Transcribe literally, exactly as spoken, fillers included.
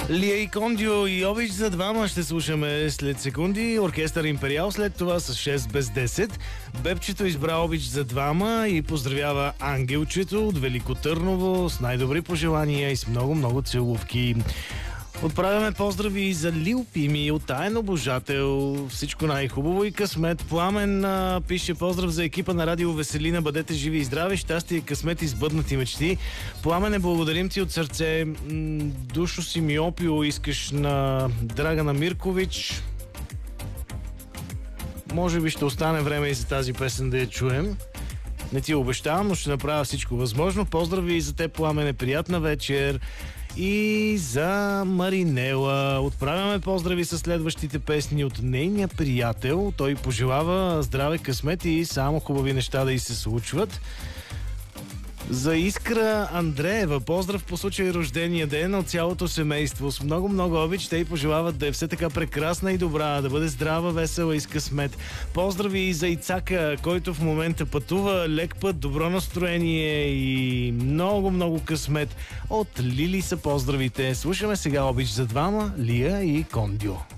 Лия и Кондио и Обич за двама ще слушаме след секунди. Оркестър Империал след това с шест без десет. Бебчето избра Обич за двама и поздравява Ангелчето от Велико Търново с най-добри пожелания и с много-много целувки. Отправяме поздрави и за Лил Пими от таен обожател. Всичко най-хубаво и късмет. Пламен а, пише поздрав за екипа на Радио Веселина. Бъдете живи и здрави, щастие, късмет и сбъднати мечти. Пламене, благодарим ти от сърце. М- Душо си Миопио искаш на Драгана Миркович. Може би ще остане време и за тази песен да я чуем. Не ти обещавам, но ще направя всичко възможно. Поздрави и за те, Пламене. Приятна вечер. И за Маринела. Отправяме поздрави с следващите песни от нейния приятел. Той пожелава здраве, късмет и само хубави неща да й се случват. За Искра Андреева, поздрав по случай рождения ден от цялото семейство. С много-много обич. Те й пожелават да е все така прекрасна и добра, да бъде здрава, весела и с късмет. Поздрави и за Ицака, който в момента пътува. Лек път, добро настроение и много-много късмет. От Лили са поздравите. Слушаме сега Обич за двама, Лия и Кондио.